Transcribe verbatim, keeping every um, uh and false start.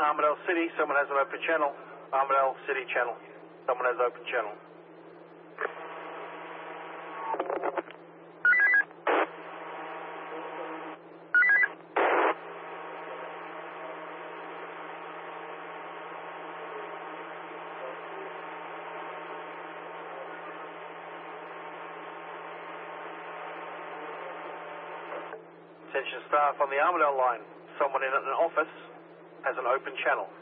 Armadale City, someone has an open channel. Armadale City channel, someone has open channel. Attention staff on the Armadale line. Someone in an office has an open channel.